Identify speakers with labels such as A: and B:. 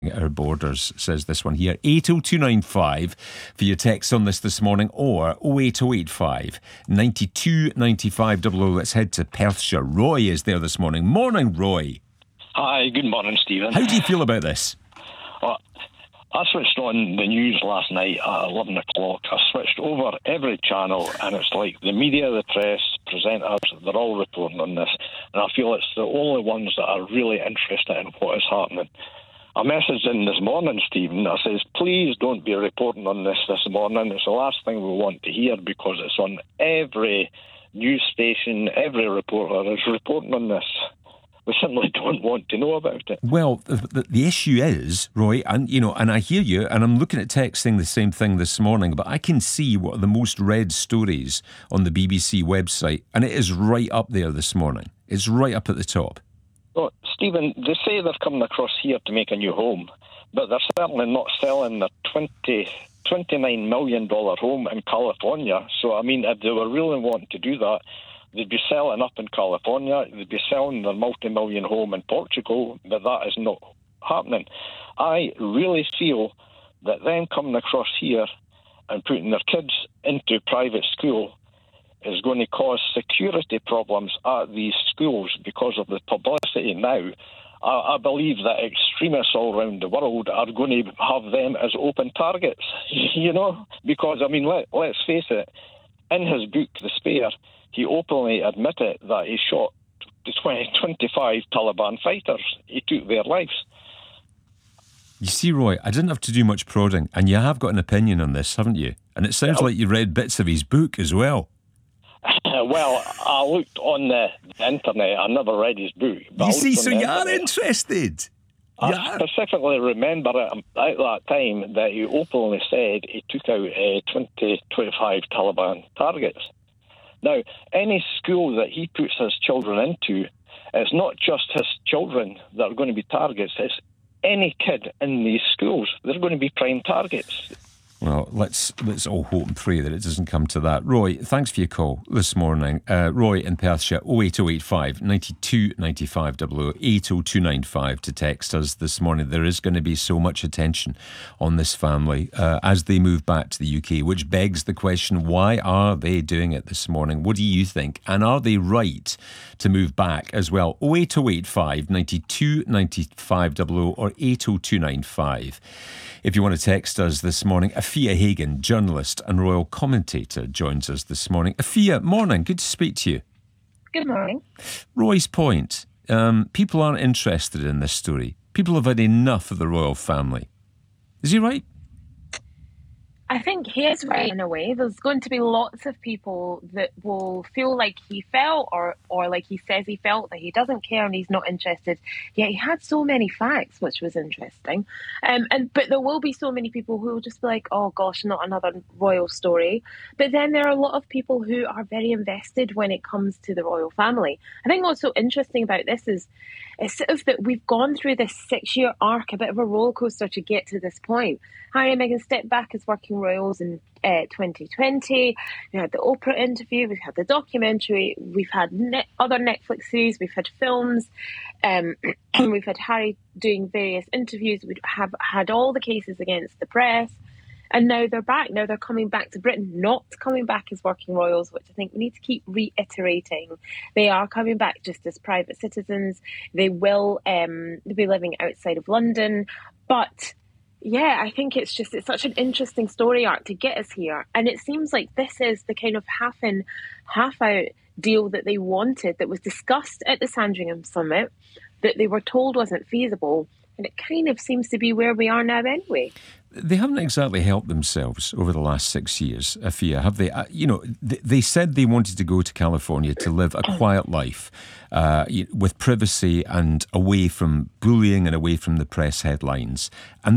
A: our borders, says this one here. 80295 for your text on this morning, or 08085 92 95 00. Let's head to Perthshire. Roy is there this morning. Morning, Roy.
B: Hi, good morning, Stephen.
A: How do you feel about this?
B: I switched on the news last night at 11 o'clock. I switched over every channel, and it's like the media, the press, presenters, they're all reporting on this. And I feel it's the only ones that are really interested in what is happening. I messaged in this morning, Stephen. I says, please don't be reporting on this morning. It's the last thing we want to hear, because it's on every news station, every reporter is reporting on this. We simply don't want to know about it.
A: Well, the issue is, Roy, and I hear you, and I'm looking at text saying the same thing this morning, but I can see what are the most read stories on the BBC website, and it is right up there this morning. It's right up at the top.
B: Well, Stephen, they say they're coming across here to make a new home, but they're certainly not selling their $29 million home in California. So, I mean, if they were really wanting to do that, they'd be selling up in California, they'd be selling their multi-million home in Portugal, but that is not happening. I really feel that them coming across here and putting their kids into private school is going to cause security problems at these schools because of the publicity now. I believe that extremists all around the world are going to have them as open targets, because, I mean, let's face it, in his book, The Spare, he openly admitted that he shot the 25 Taliban fighters. He took their lives.
A: You see, Roy, I didn't have to do much prodding, and you have got an opinion on this, haven't you? And it sounds like you read bits of his book as well.
B: Well, I looked on the internet. I never read his book.
A: You see, so you are interested.
B: I specifically remember at that time that he openly said he took out 25 Taliban targets. Now, any school that he puts his children into, it's not just his children that are going to be targets, it's any kid in these schools. They're going to be prime targets.
A: Well, let's all hope and pray that it doesn't come to that. Roy, thanks for your call this morning. Roy in Perthshire, 08085 92 95 00, 80295 to text us this morning. There is going to be so much attention on this family as they move back to the UK, which begs the question, why are they doing it this morning? What do you think? And are they right to move back as well? 08085 92 95 00 or 80295. If you want to text us this morning, Afia Hagan, journalist and royal commentator, joins us this morning. Afia, morning. Good to speak to you.
C: Good morning.
A: Roy's point. People aren't interested in this story. People have had enough of the royal family. Is he right?
C: I think he is right in a way. There's going to be lots of people that will feel like he felt or like he says he felt, that he doesn't care and he's not interested. Yet he had so many facts, which was interesting. But there will be so many people who will just be like, oh gosh, not another royal story. But then there are a lot of people who are very invested when it comes to the royal family. I think what's so interesting about this is it's sort of that we've gone through this 6-year arc, a bit of a roller coaster to get to this point. Harry and Meghan stepped back as working royals in 2020. We had the Oprah interview, we've had the documentary, we've had other Netflix series, we've had films, we've had Harry doing various interviews, we have had all the cases against the press. And now they're back. Now they're coming back to Britain, not coming back as working royals, which I think we need to keep reiterating. They are coming back just as private citizens. They will be living outside of London. But yeah, I think it's such an interesting story arc to get us here. And it seems like this is the kind of half in, half out deal that they wanted, that was discussed at the Sandringham Summit, that they were told wasn't feasible. And it kind of seems to be where we are now anyway.
A: They haven't exactly helped themselves over the last 6 years, Afia, have they? They said they wanted to go to California to live a quiet life with privacy and away from bullying and away from the press headlines. And